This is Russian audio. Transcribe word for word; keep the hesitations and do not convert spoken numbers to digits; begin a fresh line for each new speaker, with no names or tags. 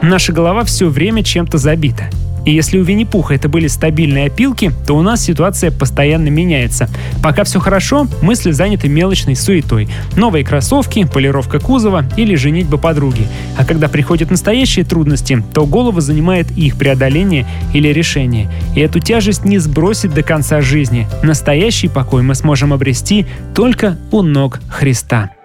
Наша голова все время чем-то забита. И если у Винни-Пуха это были стабильные опилки, то у нас ситуация постоянно меняется. Пока все хорошо, мысли заняты мелочной суетой. Новые кроссовки, полировка кузова или женитьба подруги. А когда приходят настоящие трудности, то голову занимает их преодоление или решение. И эту тяжесть не сбросить до конца жизни. Настоящий покой мы сможем обрести только у ног Христа.